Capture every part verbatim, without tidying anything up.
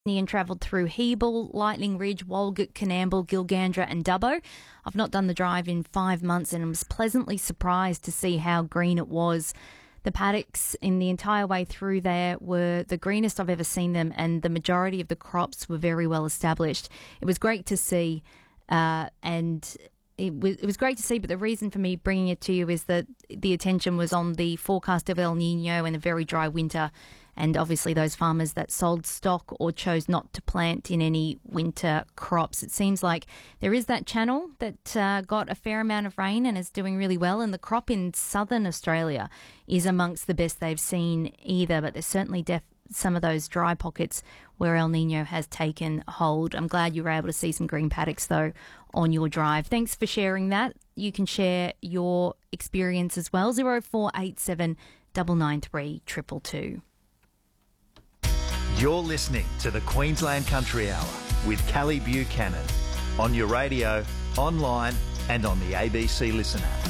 and travelled through Hebel, Lightning Ridge, Walgett, Canamble, Gilgandra and Dubbo. I've not done the drive in five months and I was pleasantly surprised to see how green it was. The paddocks in the entire way through there were the greenest I've ever seen them, and the majority of the crops were very well established. It was great to see, uh, and it was, it was great to see, but the reason for me bringing it to you is that the attention was on the forecast of El Nino and a very dry winter, and obviously those farmers that sold stock or chose not to plant in any winter crops. It seems like there is that channel that uh, got a fair amount of rain and is doing really well, and the crop in southern Australia is amongst the best they've seen either, but there's certainly def- some of those dry pockets where El Nino has taken hold. I'm glad you were able to see some green paddocks, though, on your drive. Thanks for sharing that. You can share your experience as well. zero four eight seven nine nine three two two two. You're listening to the Queensland Country Hour with Callie Buchanan on your radio, online and on the A B C Listen app.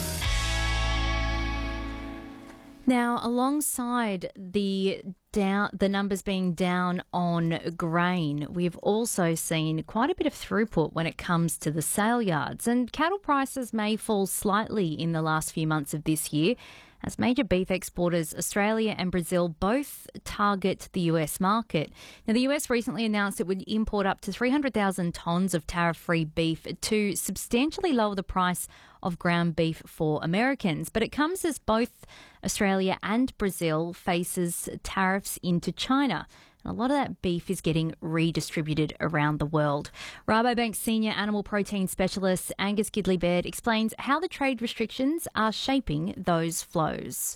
Now, alongside the down, the numbers being down on grain, we've also seen quite a bit of throughput when it comes to the sale yards, and cattle prices may fall slightly in the last few months of this year as major beef exporters Australia and Brazil both target the U S market. Now, the U S recently announced it would import up to three hundred thousand tonnes of tariff-free beef to substantially lower the price of ground beef for Americans. But it comes as both Australia and Brazil faces tariffs into China. And a lot of that beef is getting redistributed around the world. Rabobank Senior Animal Protein Specialist Angus Gidley-Baird explains how the trade restrictions are shaping those flows.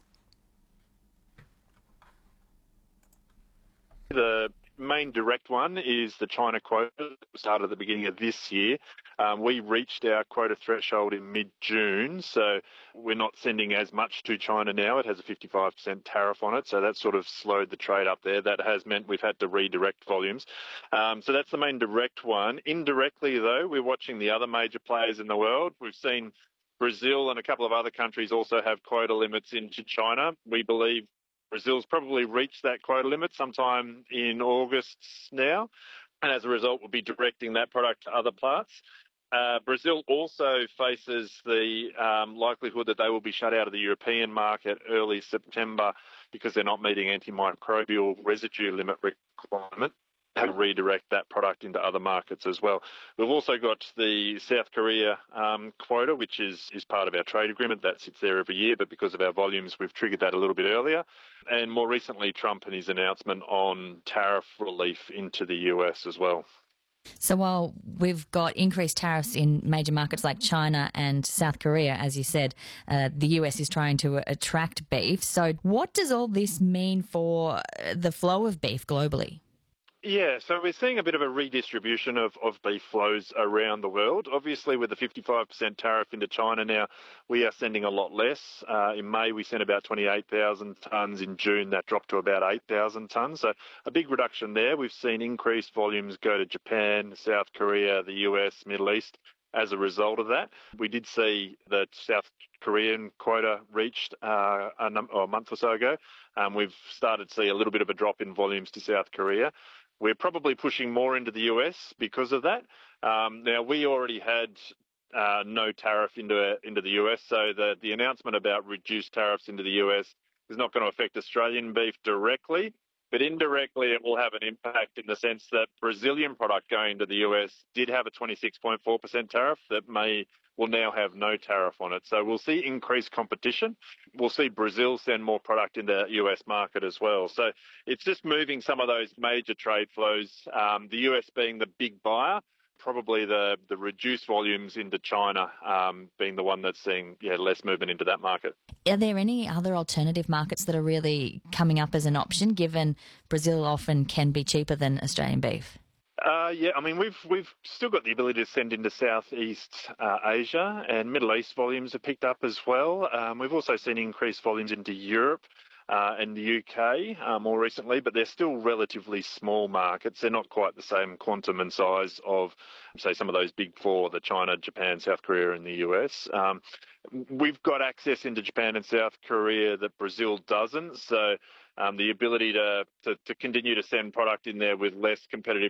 The main direct one is the China quota that started at the beginning of this year. Um, we reached our quota threshold in mid-June, so we're not sending as much to China now. It has a fifty-five percent tariff on it, so that sort of slowed the trade up there. That has meant we've had to redirect volumes. Um, so that's the main direct one. Indirectly, though, we're watching the other major players in the world. We've seen Brazil and a couple of other countries also have quota limits into China. We believe Brazil's probably reached that quota limit sometime in August now, and as a result, we'll be directing that product to other parts. Uh, Brazil also faces the um, likelihood that they will be shut out of the European market early September because they're not meeting antimicrobial residue limit requirement. And redirect that product into other markets as well. We've also got the South Korea um, quota, which is, is part of our trade agreement. That sits there every year, but because of our volumes, we've triggered that a little bit earlier. And more recently, Trump and his announcement on tariff relief into the U S as well. So while we've got increased tariffs in major markets like China and South Korea, as you said, uh, the U S is trying to attract beef. So what does all this mean for the flow of beef globally? Yeah, so we're seeing a bit of a redistribution of, of beef flows around the world. Obviously, with the fifty-five percent tariff into China now, we are sending a lot less. Uh, in May, we sent about twenty-eight thousand tonnes. In June, that dropped to about eight thousand tonnes. So a big reduction there. We've seen increased volumes go to Japan, South Korea, the U S, Middle East. As a result of that, we did see that South Korean quota reached uh, a, num- oh, a month or so ago. Um, we've started to see a little bit of a drop in volumes to South Korea. We're probably pushing more into the U S because of that. Um, now, we already had uh, no tariff into into the U S, so the, the announcement about reduced tariffs into the U S is not going to affect Australian beef directly, but indirectly it will have an impact in the sense that Brazilian product going to the U S did have a twenty-six point four percent tariff that may will now have no tariff on it. So we'll see increased competition. We'll see Brazil send more product into the U S market as well. So it's just moving some of those major trade flows, um, the U S being the big buyer, probably the, the reduced volumes into China um, being the one that's seeing yeah, less movement into that market. Are there any other alternative markets that are really coming up as an option, given Brazil often can be cheaper than Australian beef? Uh, yeah, I mean, we've we've still got the ability to send into Southeast uh, Asia, and Middle East volumes have picked up as well. Um, we've also seen increased volumes into Europe uh, and the U K uh, more recently, but they're still relatively small markets. They're not quite the same quantum and size of, say, some of those big four, the China, Japan, South Korea and the U S. Um, we've got access into Japan and South Korea that Brazil doesn't, so Um, the ability to, to, to continue to send product in there with less competitive